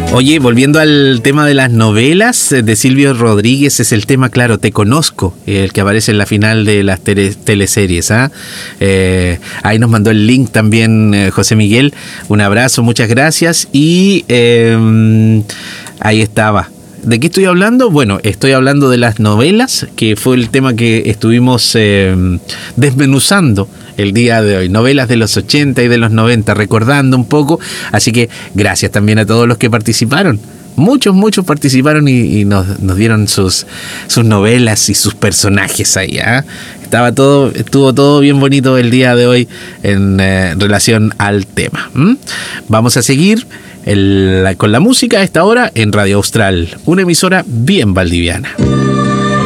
Oye, volviendo al tema de las novelas de Silvio Rodríguez, es el tema, claro, Te Conozco, el que aparece en la final de las teleseries. Ahí nos mandó el link también José Miguel. Un abrazo, muchas gracias. Y ahí estaba. ¿De qué estoy hablando? Bueno, estoy hablando de las novelas, que fue el tema que estuvimos desmenuzando el día de hoy. Novelas de los 80 y de los 90, recordando un poco. Así que gracias también a todos los que participaron. Muchos participaron y nos dieron sus novelas y sus personajes ahí. Estuvo todo bien bonito el día de hoy en relación al tema. Vamos a seguir con la música a esta hora en Radio Austral, una emisora bien valdiviana.